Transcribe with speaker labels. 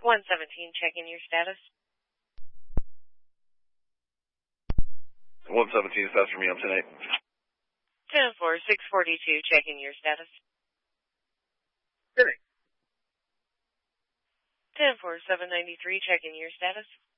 Speaker 1: 117, checking your status.
Speaker 2: 117 is that's for me. I'm 10-8.
Speaker 1: 10-4, 642, checking your status.
Speaker 2: 10-8.
Speaker 1: 10-4, 793, checking your status.